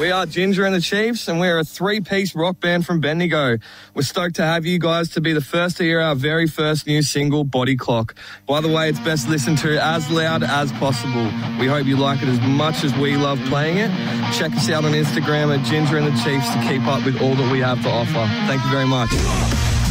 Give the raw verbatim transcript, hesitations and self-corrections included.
We are Ginger and the Chiefs, and we're a three-piece rock band from Bendigo. We're stoked to have you guys to be the first to hear our very first new single, Body Clock. By the way, it's best listened to as loud as possible. We hope you like it as much as we love playing it. Check us out on Instagram at Ginger and the Chiefs to keep up with all that we have to offer. Thank you very much.